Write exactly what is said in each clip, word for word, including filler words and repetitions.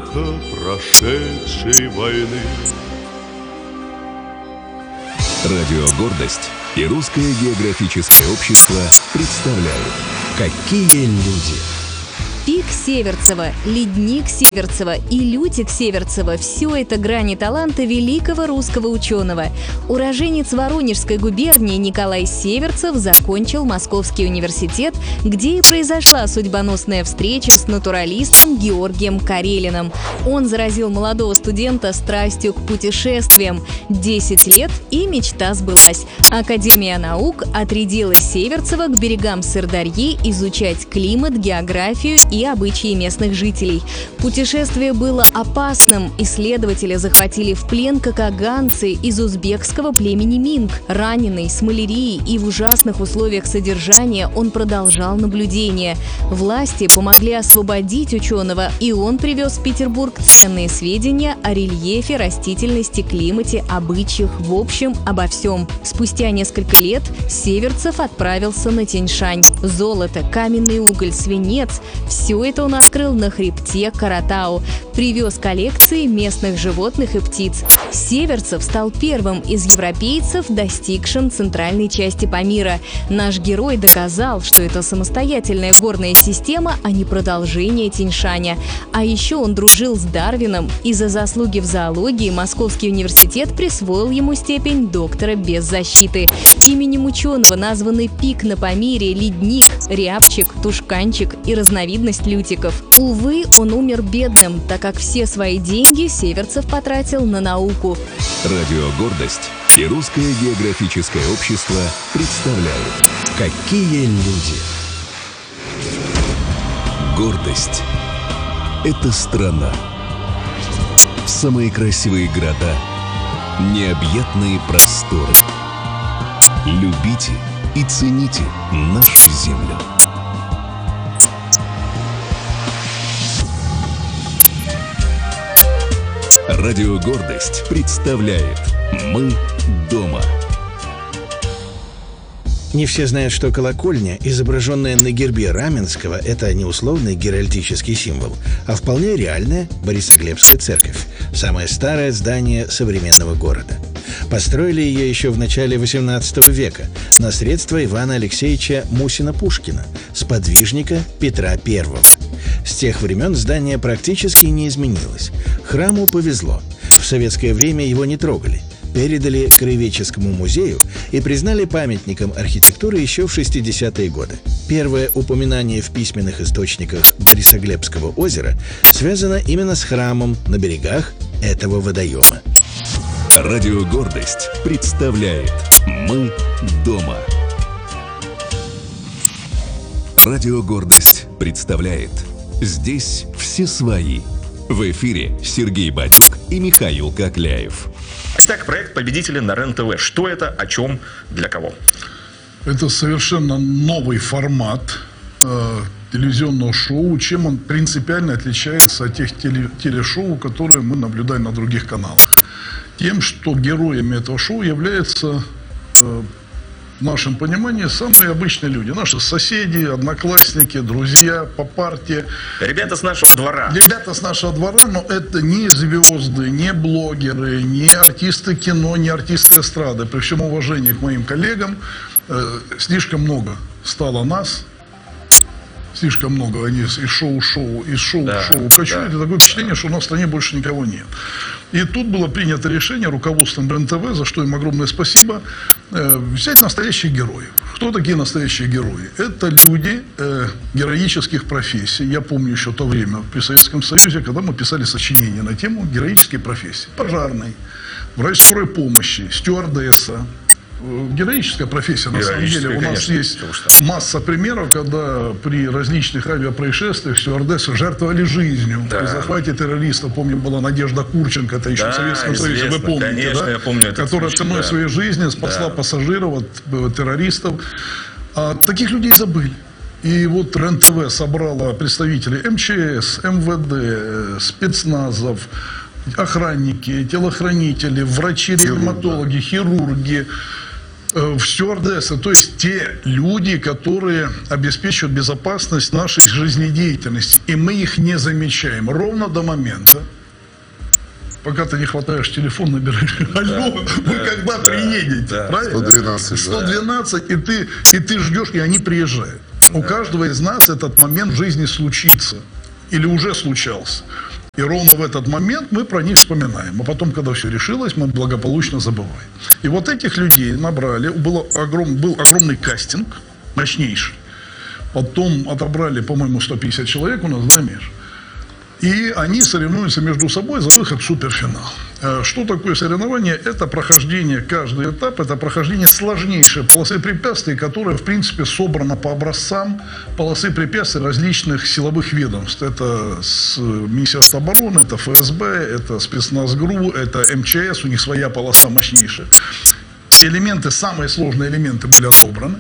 эхо прошедшей войны. Радио «Гордость» и Русское географическое общество представляют «Какие люди». Пик Северцева, ледник Северцева и Лютик Северцева – все это грани таланта великого русского ученого. Уроженец Воронежской губернии Николай Северцев закончил Московский университет, где и произошла судьбоносная встреча с натуралистом Георгием Карелиным. Он заразил молодого студента страстью к путешествиям. Десять лет и мечта сбылась. Академия наук отрядила Северцева к берегам Сырдарьи изучать климат, географию и обычаи местных жителей. Путешествие было опасным. Исследователи захватили в плен какаганцы из узбекского племени Минг. Раненый, с малярией и в ужасных условиях содержания, он продолжал наблюдение. Власти помогли освободить ученого, и он привез в Петербург ценные сведения о рельефе, растительности, климате, обычаях, в общем, обо всем. Спустя несколько лет Северцев отправился на Тянь-Шань. Золото, каменный уголь, свинец – все это он открыл на хребте Каратау. Привез коллекции местных животных и птиц. Северцев стал первым из европейцев, достигшим центральной части Памира. Наш герой доказал, что это самостоятельная горная система, а не продолжение Тянь-Шаня. А еще он дружил с Дарвином, и за заслуги в зоологии Московский университет присвоил ему степень доктора без защиты. Именем ученого названы пик на Памире, ледник, рябчик, тушканчик и разновидность лютиков. Увы, он умер бедным, так как все свои деньги Северцев потратил на науку. Радио «Гордость» и Русское географическое общество представляют «Какие люди». Гордость – это страна. Самые красивые города, необъятные просторы. Любите и цените нашу землю. Радио «Гордость» представляет «Мы дома». Не все знают, что колокольня, изображенная на гербе Раменского, это не условный геральдический символ, а вполне реальная Борисоглебская церковь, самое старое здание современного города. Построили ее еще в начале восемнадцатого века на средства Ивана Алексеевича Мусина-Пушкина, сподвижника Петра Первого. С тех времен здание практически не изменилось. Храму повезло. В советское время его не трогали. Передали Краеведческому музею и признали памятником архитектуры еще в шестидесятые годы. Первое упоминание в письменных источниках Борисоглебского озера связано именно с храмом на берегах этого водоема. Радио «Гордость» представляет «Мы дома». Радио «Гордость» представляет «Здесь все свои». В эфире Сергей Батюк и Михаил Кокляев. Итак, проект «Победители» на РЕН-ТВ. Что это, о чем, для кого? Это совершенно новый формат э, телевизионного шоу. Чем он принципиально отличается от тех теле, телешоу, которые мы наблюдаем на других каналах? Тем, что героями этого шоу являются, э, в нашем понимании, самые обычные люди. Наши соседи, одноклассники, друзья по партии. Ребята с нашего двора. Ребята с нашего двора, но это не звезды, не блогеры, не артисты кино, не артисты эстрады. При всем уважении к моим коллегам, э, слишком много стало нас. Слишком много они из шоу-шоу, из шоу-шоу да, качают. да, и такое впечатление, да. что у нас в стране больше никого нет. И тут было принято решение руководством РЕН-ТВ, за что им огромное спасибо, э, взять настоящих героев. Кто такие настоящие герои? Это люди э, героических профессий. Я помню еще то время при Советском Союзе, когда мы писали сочинения на тему героической профессии. Пожарный, врач скорой помощи, стюардесса. Героическая профессия, на самом деле. У нас есть масса примеров, когда при различных авиапроисшествиях стюардессы жертвовали жизнью. Да. При захвате террористов, помню, была Надежда Курченко, это еще да, в Советском Союзе, вы помните, конечно, да? Я помню этот Которая случай, ценой да. своей жизни спасла да. пассажиров от террористов. А таких людей забыли. И вот РЕН-ТВ собрала представителей эм че эс, эм вэ дэ, спецназов, охранники, телохранители, врачи-реаниматологи, хирурги. Стюардессы, то есть те люди, которые обеспечивают безопасность нашей жизнедеятельности. И мы их не замечаем ровно до момента, пока ты не хватаешь телефон, набираешь: алло, вы когда приедете? Правильно? сто двенадцать. сто двенадцать, и ты, и ты ждешь, и они приезжают. У каждого из нас этот момент в жизни случится. Или уже случался. И ровно в этот момент мы про них вспоминаем. А потом, когда все решилось, мы благополучно забываем. И вот этих людей набрали. Было огром, был огромный кастинг, мощнейший. Потом отобрали, по-моему, сто пятьдесят человек у нас, да, Миш? И они соревнуются между собой за выход в суперфинал. Что такое соревнование? Это прохождение, каждый этап, это прохождение сложнейшей полосы препятствий, которая, в принципе, собрана по образцам полосы препятствий различных силовых ведомств. Это с Министерства обороны, это эф эс бэ, это спецназ ГРУ, это эм че эс, у них своя полоса мощнейшая. Элементы, самые сложные элементы были отобраны.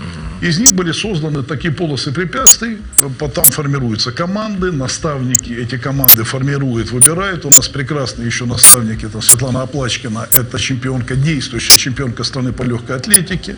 Из них были созданы такие полосы препятствий, потом формируются команды, наставники эти команды формируют, выбирают. У нас прекрасные еще наставники, там Светлана Оплачкина, это чемпионка, действующая чемпионка страны по легкой атлетике.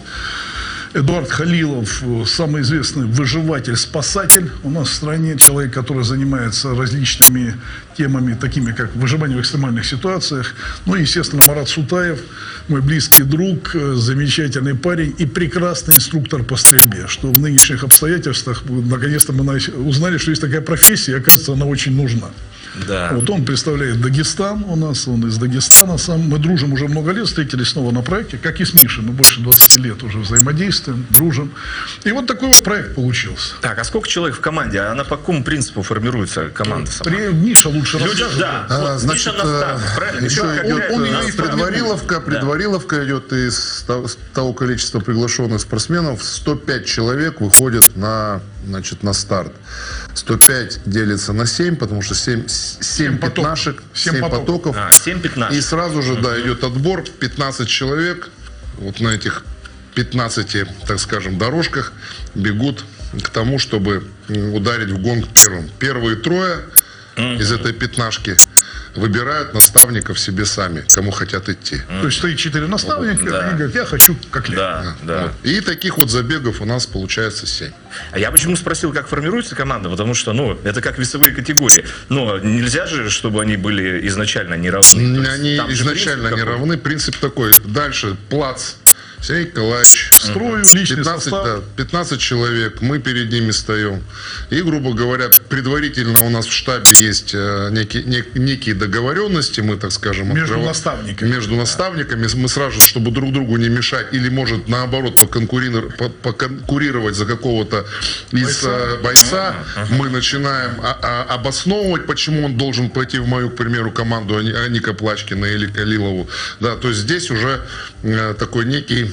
Эдуард Халилов, самый известный выживатель-спасатель у нас в стране, человек, который занимается различными темами, такими как выживание в экстремальных ситуациях. Ну и, естественно, Марат Сутаев, мой близкий друг, замечательный парень и прекрасный инструктор по стрельбе, что в нынешних обстоятельствах, наконец-то мы узнали, что есть такая профессия, и, оказывается, она очень нужна. Да. Вот он представляет Дагестан у нас, он из Дагестана сам. Мы дружим уже много лет, встретились снова на проекте, как и с Мишей. Мы больше двадцати лет уже взаимодействуем, дружим. И вот такой вот проект получился. Так, а сколько человек в команде? А на по какому принципу формируется команда сама? При... Миша лучше Люди, расскажет. Да, а, вот, значит, Миша наставник, правильно? Еще Миша, идет он, он, он, он, предвариловка, предвариловка идет из того количества приглашенных спортсменов. сто пять человек выходят на, значит, на старт. сто пять делится на семь, потому что семь, семь пятнашек, семь потоков. А, семь пятнашек. И сразу же, да, идет отбор, пятнадцать человек. Вот на этих пятнадцати, так скажем, дорожках бегут к тому, чтобы ударить в гонг первым. Первые трое mm-hmm. из этой пятнашки выбирают наставников себе сами, кому хотят идти. Mm-hmm. То есть стоит четыре наставника, да. Они говорят: я хочу как Лев. Да, да. Вот. И таких вот забегов у нас получается семь. А я почему спросил, как формируется команда? Потому что, ну, это как весовые категории. Но нельзя же, чтобы они были изначально не равны. Они изначально не равны. Принцип такой. Дальше плац. Сергей Николаевич, строю, личный пятнадцать, состав. Да, пятнадцать человек, мы перед ними встаем. И, грубо говоря, предварительно у нас в штабе есть э, некие, нек, некие договоренности, мы, так скажем, между открыв... наставниками. Между наставниками. Мы сразу, чтобы друг другу не мешать, или, может, наоборот, поконкурировать, поконкурировать за какого-то из бойца, бойца uh-huh. мы начинаем а, а, обосновывать, почему он должен пойти в мою, к примеру, команду, а не Коплачкина или Калилову. Да, то есть здесь уже э, такой некий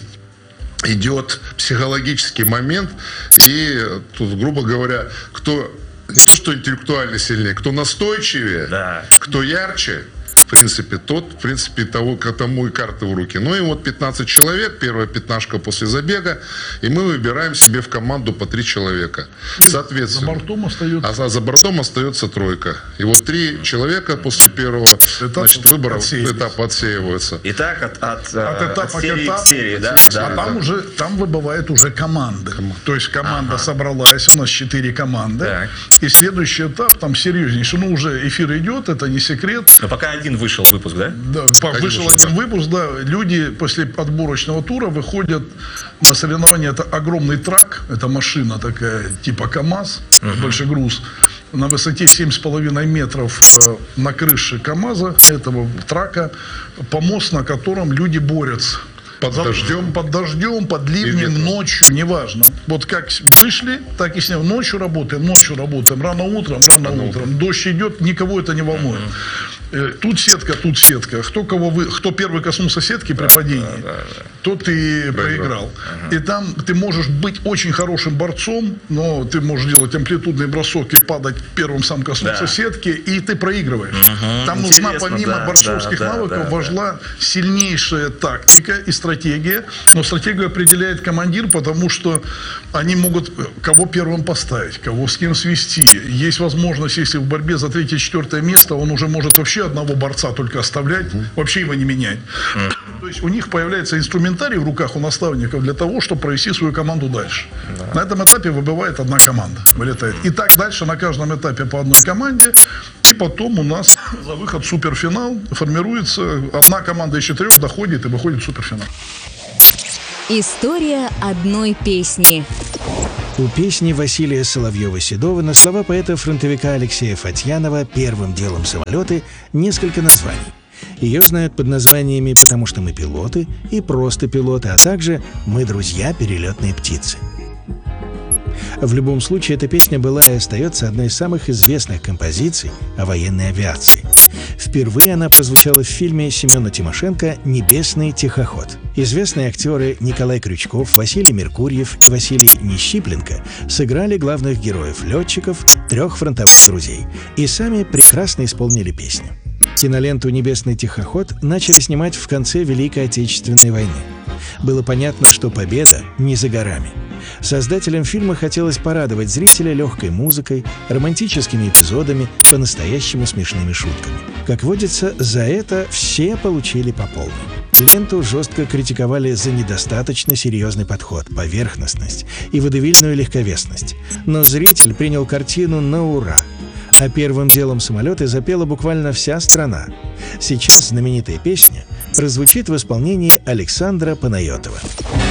идет психологический момент, и тут, грубо говоря, кто не то что интеллектуально сильнее, кто настойчивее, да. кто ярче, в принципе, тот, в принципе, того, к тому и карты в руки. Ну и вот пятнадцать человек, первая пятнашка после забега, и мы выбираем себе в команду по три человека. Соответственно. За бортом остается. А за бортом остается тройка. И вот три человека после первого этап, значит, выбора этапа отсеиваются. Итак, от, от, от этапа от серии к серии, да? А да, там да. уже, там выбывают уже команды. Команда. То есть команда ага. собралась, у нас четыре команды. Так. И следующий этап там серьезнейший. Ну, уже эфир идет, это не секрет. Но пока один вышел выпуск, да? Да, один вышел один да. выпуск, да. Люди после отборочного тура выходят на соревнования. Это огромный трак, это машина такая, типа КАМАЗ, uh-huh. большой груз. На высоте семь с половиной метров э, на крыше КАМАЗа, этого трака, помост, на котором люди борются. Под дождем? Под дождем, под ливнем, ночью, неважно. Вот как вышли, так и с ним. Ночью работаем, ночью работаем, рано утром, рано, рано утром. утром. Дождь идет, никого это не волнует. Uh-huh. Тут сетка, тут сетка. Кто, кого вы, кто первый коснулся сетки при да, падении, да, да, да. тот и проиграл. проиграл. Uh-huh. И там ты можешь быть очень хорошим борцом, но ты можешь делать амплитудный бросок и падать первым сам коснуться да. сетки, и ты проигрываешь. Uh-huh. Там нужна помимо да, борцовских да, навыков, да, важна да. сильнейшая тактика и стратегия. Но стратегию определяет командир, потому что они могут кого первым поставить, кого с кем свести. Есть возможность, если в борьбе за третье-четвертое место, он уже может вообще вообще одного борца только оставлять, вообще его не менять. То есть у них появляется инструментарий в руках у наставников для того, чтобы провести свою команду дальше. Да. На этом этапе выбывает одна команда, вылетает. И так дальше на каждом этапе по одной команде. И потом у нас за выход в суперфинал формируется одна команда из четырех, доходит и выходит в суперфинал. История одной песни. У песни Василия Соловьева-Седова на слова поэта-фронтовика Алексея Фатьянова «Первым делом самолеты» несколько названий. Ее знают под названиями «Потому что мы пилоты» и «Просто пилоты», а также «Мы друзья, перелетные птицы». В любом случае, эта песня была и остается одной из самых известных композиций о военной авиации. Впервые она прозвучала в фильме Семена Тимошенко «Небесный тихоход». Известные актеры Николай Крючков, Василий Меркурьев и Василий Нещипленко сыграли главных героев-летчиков трех фронтовых друзей и сами прекрасно исполнили песню. Киноленту «Небесный тихоход» начали снимать в конце Великой Отечественной войны. Было понятно, что победа не за горами. Создателям фильма хотелось порадовать зрителя легкой музыкой, романтическими эпизодами, по-настоящему смешными шутками. Как водится, за это все получили по полной. Ленту жестко критиковали за недостаточно серьезный подход, поверхностность и водевильную легковесность. Но зритель принял картину на ура. А первым делом самолеты запела буквально вся страна. Сейчас знаменитая песня прозвучит в исполнении Александра Панайотова.